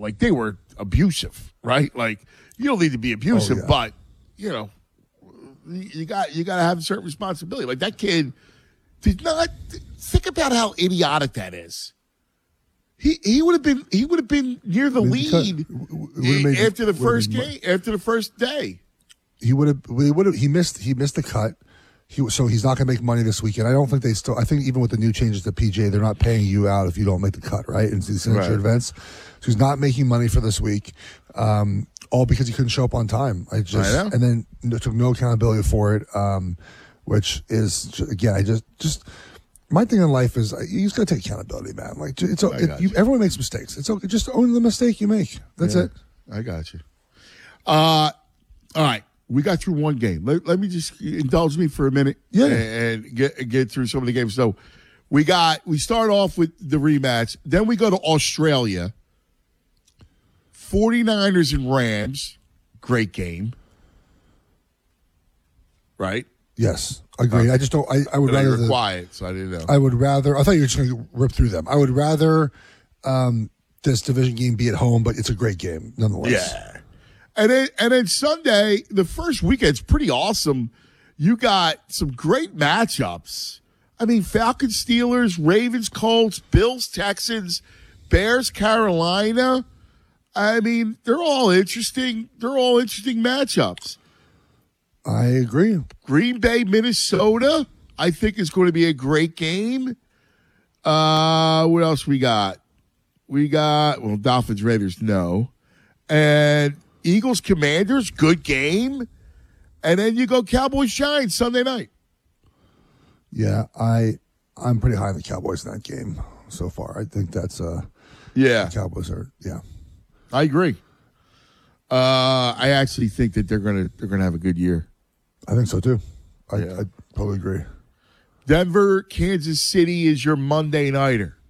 like they were abusive, right? Like you don't need to be abusive, but you got to have a certain responsibility. Like that kid did not think about how idiotic that is. He would have been near the lead after the first game, after the first day. He missed the cut. So he's not going to make money this weekend. I think even with the new changes to PJ, they're not paying you out if you don't make the cut, right? In these signature events. So he's not making money for this week, all because he couldn't show up on time. And then took no accountability for it, which is, again, my thing in life is you just got to take accountability, man. Like everyone makes mistakes. It's okay. Just own the mistake you make. That's it. I got you. All right. We got through one game. Let me just indulge me for a minute and get through some of the games. So we start off with the rematch. Then we go to Australia. 49ers and Rams. Great game. Right? Yes. Agreed. I just don't. I would rather. You were quiet, so I didn't know. I would rather. I thought you were just going to rip through them. I would rather this division game be at home, but it's a great game nonetheless. Yeah. And then Sunday, the first weekend's pretty awesome. You got some great matchups. I mean, Falcons, Steelers, Ravens, Colts, Bills, Texans, Bears, Carolina. I mean, they're all interesting. They're all interesting matchups. I agree. Green Bay, Minnesota, I think is going to be a great game. What else we got? Dolphins, Raiders, no. And Eagles, Commanders, good game. And then you go Cowboys, Giants, Sunday night. Yeah, I'm pretty high on the Cowboys in that game so far. I think that's the Cowboys are I agree. I actually think that they're gonna have a good year. I think so too. I totally agree. Denver, Kansas City is your Monday nighter.